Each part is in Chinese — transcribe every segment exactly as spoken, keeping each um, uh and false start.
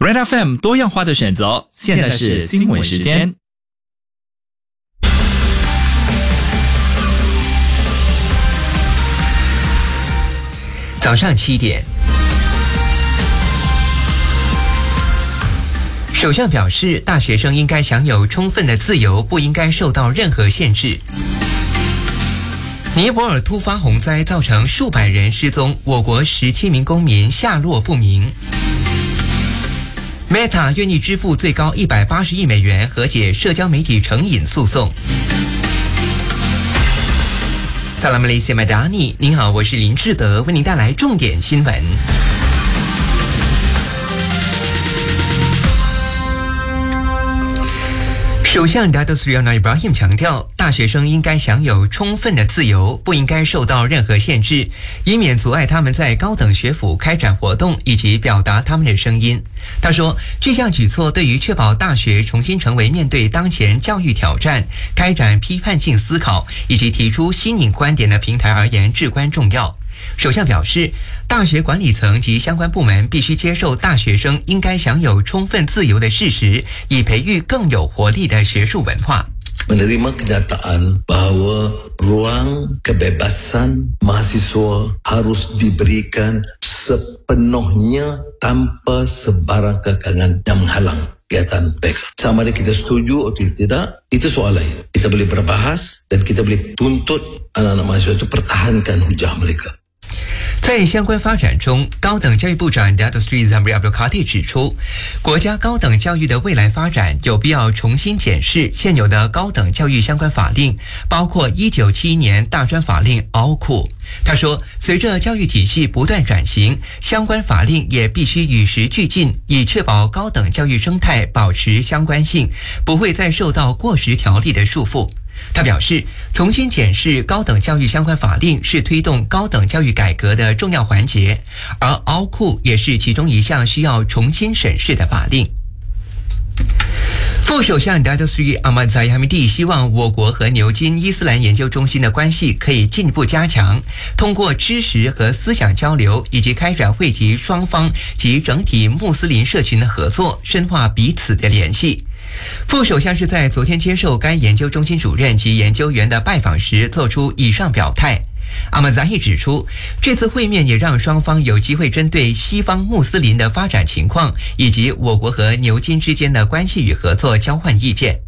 Red F M 多样化的选择，现在是新闻时间。 早上七点，首相表示，大学生应该享有充分的自由，不应该受到任何限制。尼泊尔突发洪灾造成数百人失踪，我国十七名公民下落不明。Meta 愿意支付最高一百八十亿美元和解社交媒体成瘾诉讼。萨拉姆雷西麦达尼，您好，我是林志德，为您带来重点新闻。首相 Datuk Seri Anwar Ibrahim 强调，大学生应该享有充分的自由，不应该受到任何限制，以免阻碍他们在高等学府开展活动以及表达他们的声音。他说，这项举措对于确保大学重新成为面对当前教育挑战、开展批判性思考以及提出新颖观点的平台而言至关重要。首相表示，大学管理层及相关部门必须接受大学生应该享有充分自由的事实，以培育更有活力的学术文化。 Menerima kenyataan bahawa ruang kebebasan mahasiswa harus diberikan sepenuhnya tanpa sebarang kekangan yang menghalang kegiatan mereka. Sama ada kita setuju atau tidak, itu soal lain. Kita boleh berbahas dan kita boleh tuntut anak-anak mahasiswa itu pertahankan hujah mereka. 在相关发展中，高等教育部长 Datuk Seri Zamri Abdul Kadir 指出，国家高等教育的未来发展有必要重新检视现有的高等教育相关法令，包括一九七一年大专法令 A U K U。他说，随着教育体系不断转型，相关法令也必须与时俱进，以确保高等教育生态保持相关性，不会再受到过时条例的束缚。他表示，重新检视高等教育相关法令是推动高等教育改革的重要环节，而 A U K U 也是其中一项需要重新审视的法令。副首相 Datuk Seri Ahmad Zahid Hamidi 希望我国和牛津伊斯兰研究中心的关系可以进一步加强，通过知识和思想交流以及开展惠及双方及整体穆斯林社群的合作，深化彼此的联系。副首相是在昨天接受该研究中心主任及研究员的拜访时做出以上表态。阿马扎希指出，这次会面也让双方有机会针对西方穆斯林的发展情况以及我国和牛津之间的关系与合作交换意见。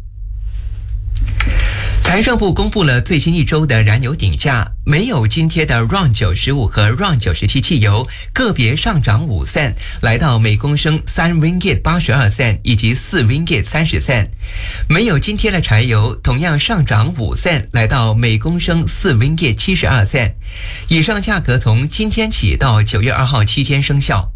财政部公布了最新一周的燃油顶价，没有津贴的 R O N 九十五和 R O N 九十七汽油个别上涨五 cent， 来到每公升三 ringgit 八十二 cent 以及四 ringgit 三十 cent。没有津贴的柴油同样上涨五 cent， 来到每公升四 ringgit 七十二 cent。以上价格从今天起到九月二号期间生效。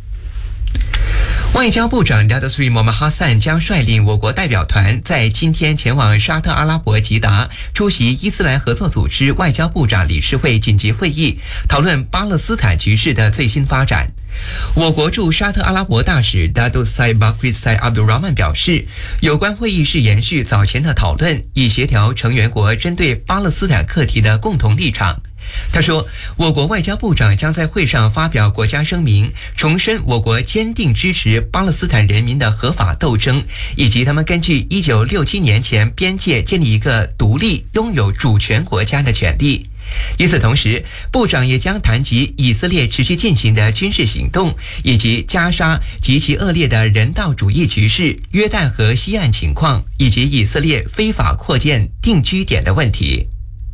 外交部长 Datuk Seri Mohamad Hassan 将率领我国代表团在今天前往沙特阿拉伯吉达出席伊斯兰合作组织外交部长理事会紧急会议，讨论巴勒斯坦局势的最新发展。我国驻沙特阿拉伯大使 Datuk Said Bakri Said Abdul Rahman 表示，有关会议是延续早前的讨论，以协调成员国针对巴勒斯坦课题的共同立场。他说，我国外交部长将在会上发表国家声明，重申我国坚定支持巴勒斯坦人民的合法斗争，以及他们根据一九六七年前边界建立一个独立、拥有主权国家的权利。与此同时，部长也将谈及以色列持续进行的军事行动，以及加沙极其恶劣的人道主义局势、约旦河西岸情况，以及以色列非法扩建定居点的问题。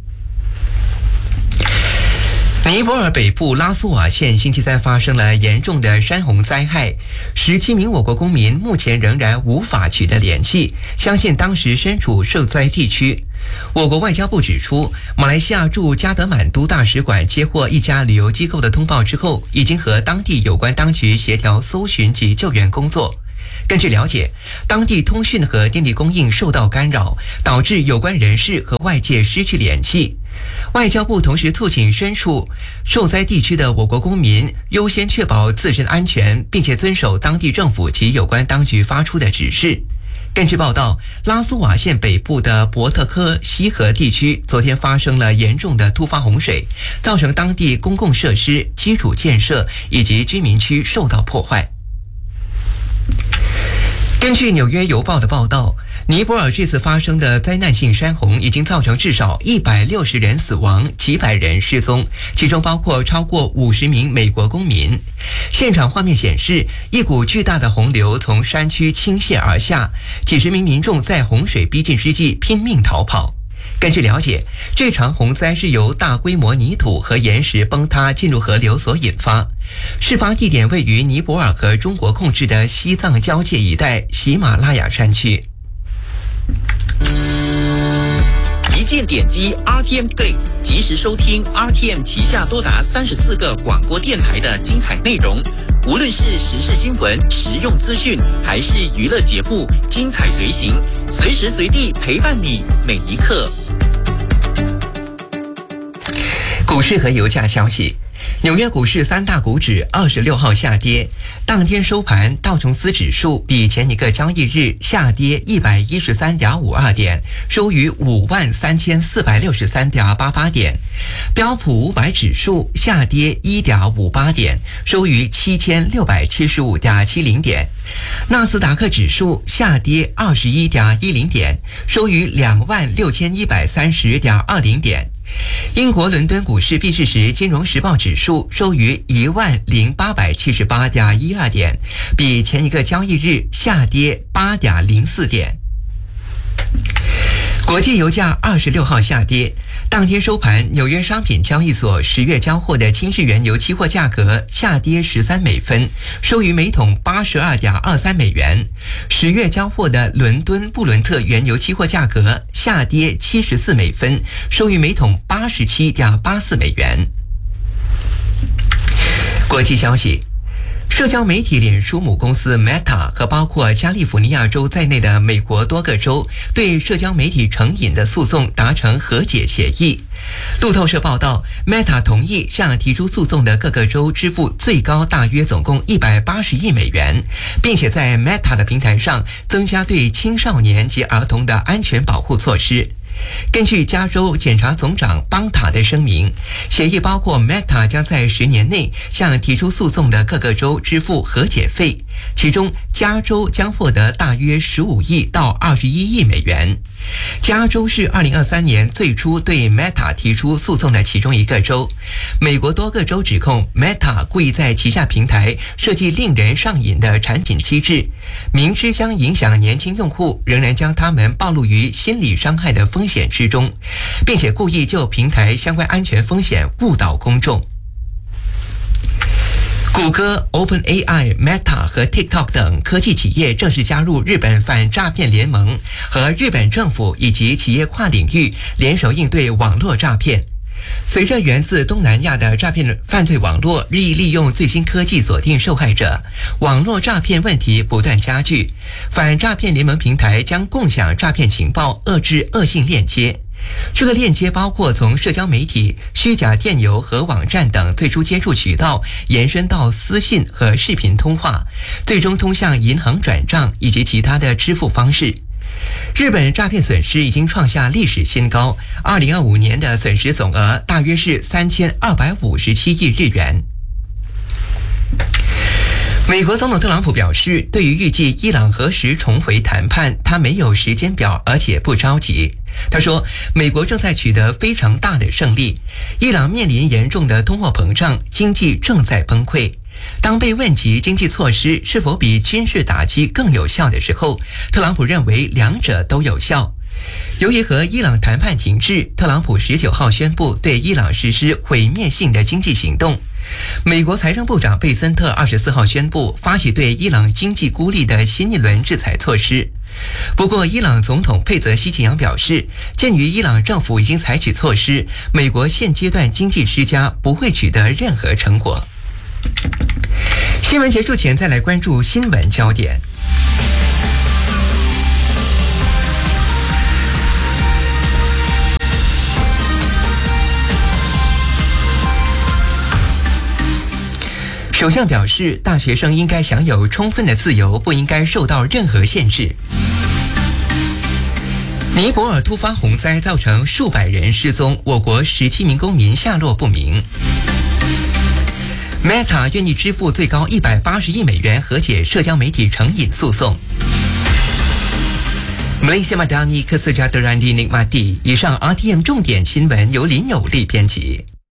尼泊尔北部拉苏瓦县星期三发生了严重的山洪灾害，十七名我国公民目前仍然无法取得联系，相信当时身处受灾地区。我国外交部指出，马来西亚驻加德满都大使馆接获一家旅游机构的通报之后，已经和当地有关当局协调搜寻及救援工作。根据了解，当地通讯和电力供应受到干扰，导致有关人士和外界失去联系。外交部同时促请身处受灾地区的我国公民优先确保自身安全，并且遵守当地政府及有关当局发出的指示。根据报道，拉苏瓦县北部的博特科西河地区昨天发生了严重的突发洪水，造成当地公共设施、基础建设以及居民区受到破坏。 根据《纽约邮报》的报道，尼泊尔这次发生的灾难性山洪已经造成至少一百六十人死亡，几百人失踪，其中包括超过五十名美国公民。现场画面显示，一股巨大的洪流从山区倾泻而下，几十名民众在洪水逼近之际拼命逃跑。根据了解，这场洪灾是由大规模泥土和岩石崩塌进入河流所引发。事发地点位于尼泊尔和中国控制的西藏交界一带喜马拉雅山区。 一键点击 R T M Play， 及时收听 R T M 旗下多达三十四个广播电台的精彩内容。无论是时事新闻、实用资讯，还是娱乐节目，精彩随行，随时随地陪伴你每一刻。 股市和油价消息。纽约股市三大股指二十六号下跌，当天收盘，道琼斯指数比前一个交易日下跌一百一十三点五二点，收于五万三千四百六十三点八八点；标普五百指数下跌一点五八点，收于七千六百七十五点七零点；纳斯达克指数下跌二十一点一零点，收于两万六千一百三十点二零点。英国伦敦股市闭市时，金融时报指数收于一万零八百七十八点一二点，比前一个交易日下跌八点零四点。国际油价二十六号下跌，当天收盘，纽约商品交易所十月交货的轻质原油期货价格下跌十三美分，收于每桶八十二点二三美元；十月交货的伦敦布伦特原油期货价格下跌七十四美分，收于每桶八十七点八四美元。国际消息。社交媒体脸书母公司 Meta 和包括加利福尼亚州在内的美国多个州对社交媒体成瘾的诉讼达成和解协议。路透社报道 ，Meta 同意向提出诉讼的各个州支付最高大约总共一百八十亿美元，并且在 Meta 的平台上增加对青少年及儿童的安全保护措施。根据加州检察总长邦塔的声明，协议包括 Meta 将在十年内向提出诉讼的各个州支付和解费，其中加州将获得大约十五亿到二十一亿美元。加州是二零二三年最初对 Meta 提出诉讼的其中一个州。美国多个州指控 Meta 故意在旗下平台设计令人上瘾的产品机制，明知将影响年轻用户，仍然将他们暴露于心理伤害的风险之中，并且故意就平台相关安全风险误导公众。谷歌、OpenAI、Meta 和 TikTok 等科技企业正式加入日本反诈骗联盟，和日本政府以及企业跨领域联手应对网络诈骗。随着源自东南亚的诈骗犯罪网络日益利用最新科技锁定受害者，网络诈骗问题不断加剧。反诈骗联盟平台将共享诈骗情报，遏制恶性链接。这个链接包括从社交媒体、虚假电邮和网站等最初接触渠道，延伸到私信和视频通话，最终通向银行转账以及其他的支付方式。日本诈骗损失已经创下历史新高，二零二五年的损失总额大约是三千二百五十七亿日元。美国总统特朗普表示，对于预计伊朗何时重回谈判，他没有时间表，而且不着急。他说，美国正在取得非常大的胜利，伊朗面临严重的通货膨胀，经济正在崩溃。当被问及经济措施是否比军事打击更有效的时候，特朗普认为两者都有效。由于和伊朗谈判停滞，特朗普十九号宣布对伊朗实施毁灭性的经济行动。美国财政部长贝森特二十四号宣布发起对伊朗经济孤立的新一轮制裁措施。不过，伊朗总统佩泽希奇扬表示，鉴于伊朗政府已经采取措施，美国现阶段经济施加不会取得任何成果。新闻结束前，再来关注新闻焦点。首相表示，大学生应该享有充分的自由，不应该受到任何限制。尼泊尔突发洪灾造成数百人失踪，我国十七名公民下落不明。Meta 愿意支付最高一百八十亿美元和解社交媒体成瘾诉讼。 Malaysia Madani Kesejahteraan dinikmati。以上 R T M 重点新闻由林有利编辑。